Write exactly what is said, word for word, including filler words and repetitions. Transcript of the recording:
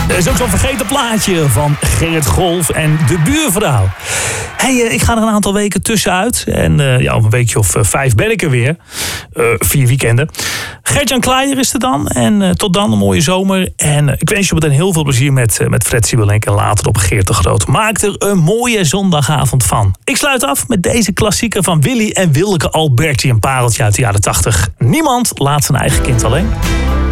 Dat is ook zo'n vergeten plaatje van Gerrit Golf en de buurvrouw. Hey, ik ga er een aantal weken tussenuit. En uh, ja, op een weekje of uh, vijf ben ik er weer. Uh, vier weekenden. Gert-Jan Kleijer is er dan. En uh, tot dan een mooie zomer. En uh, ik wens je meteen heel veel plezier met, uh, met Fred Siebelink. En later op Geert de Groot. Maak er een mooie zondagavond van. Ik sluit af met deze klassieker van Willy en Wilke Alberti. Een pareltje uit de jaren tachtig. Niemand laat zijn eigen kind alleen.